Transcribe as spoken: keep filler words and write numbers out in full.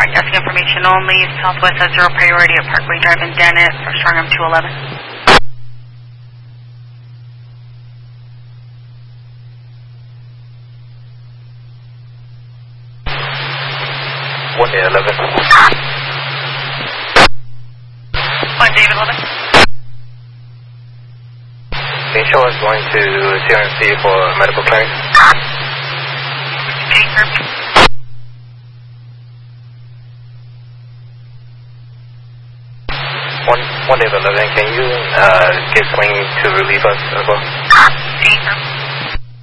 front desk information only. Southwest has zero priority at Parkway Drive in Dennett for Strongham two eleven. one David eleven. one David eleven. Can you show us going to C R M C for medical clearance? One, one David eleven, can you uh, get swing to relieve us as well?